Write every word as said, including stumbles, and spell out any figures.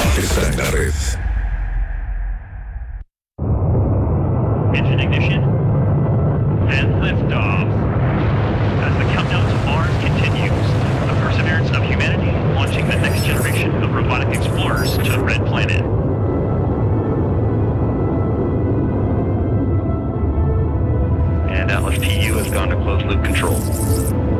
está en la red. Engine ignition and liftoff. As the countdown to Mars continues, the perseverance of humanity launching the next generation of robotic explorers to the Red Planet. And Atlas P U has gone to closed loop control.